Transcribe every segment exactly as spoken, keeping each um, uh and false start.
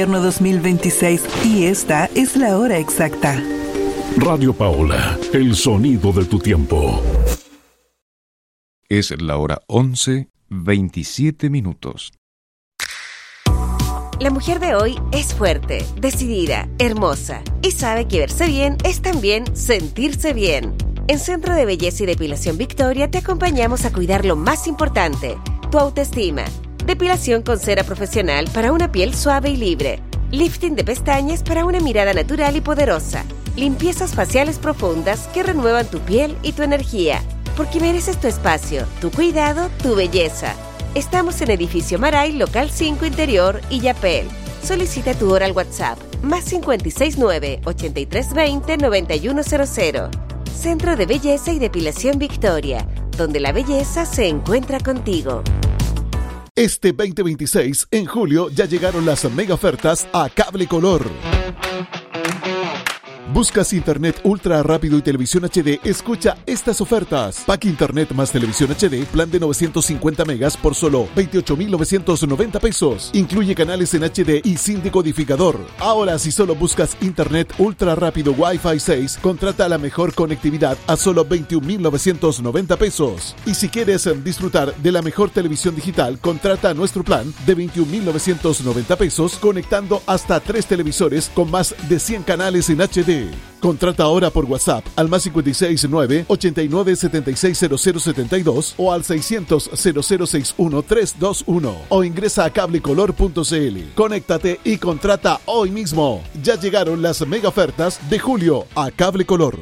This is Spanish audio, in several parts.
dos mil veintiséis y esta es la hora exacta. Radio Paola, el sonido de tu tiempo. Es la hora once, veintisiete minutos. La mujer de hoy es fuerte, decidida, hermosa y sabe que verse bien es también sentirse bien. En Centro de Belleza y Depilación Victoria te acompañamos a cuidar lo más importante, tu autoestima. Depilación con cera profesional para una piel suave y libre. Lifting de pestañas para una mirada natural y poderosa. Limpiezas faciales profundas que renuevan tu piel y tu energía. Porque mereces tu espacio, tu cuidado, tu belleza. Estamos en Edificio Maray, Local cinco Interior y Yapel. Solicita tu hora al WhatsApp, más cinco seis nueve, ochenta y tres veinte, noventa y uno cero cero. Centro de Belleza y Depilación Victoria, donde la belleza se encuentra contigo. Este veinte veintiséis, en julio, ya llegaron las mega ofertas a Cable Color. Buscas internet ultra rápido y televisión H D, escucha estas ofertas. Pack internet más televisión H D, plan de novecientos cincuenta megas por solo veintiocho mil novecientos noventa pesos. Incluye canales en H D y sin decodificador. Ahora, si solo buscas internet ultra rápido Wi-Fi seis, contrata la mejor conectividad a solo veintiún mil novecientos noventa pesos. Y si quieres disfrutar de la mejor televisión digital, contrata nuestro plan de veintiún mil novecientos noventa pesos, conectando hasta tres televisores con más de cien canales en H D. Contrata ahora por WhatsApp al más cinco seis nueve, ochenta y nueve, setenta y seis cero cero setenta y dos o al seiscientos, cero cero sesenta y uno, trescientos veintiuno o ingresa a cablecolor punto c l. Conéctate y contrata hoy mismo. Ya llegaron las mega ofertas de julio a Cable Color.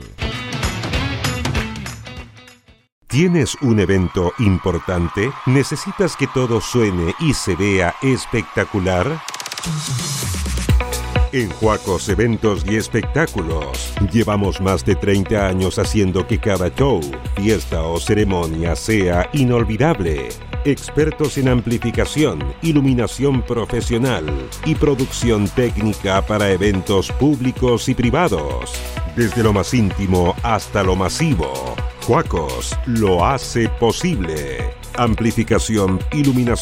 ¿Tienes un evento importante? ¿Necesitas que todo suene y se vea espectacular? En Huacos Eventos y Espectáculos llevamos más de treinta años haciendo que cada show, fiesta o ceremonia sea inolvidable. Expertos en amplificación, iluminación profesional y producción técnica para eventos públicos y privados. Desde lo más íntimo hasta lo masivo, Huacos lo hace posible. Amplificación, iluminación